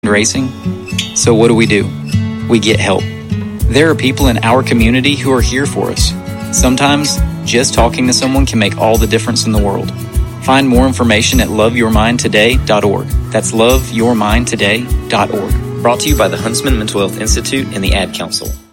racing. So what do? We get help. There are people in our community who are here for us. Sometimes just talking to someone can make all the difference in the world. Find more information at loveyourmindtoday.org. That's loveyourmindtoday.org. Brought to you by the Huntsman Mental Health Institute and the Ad Council.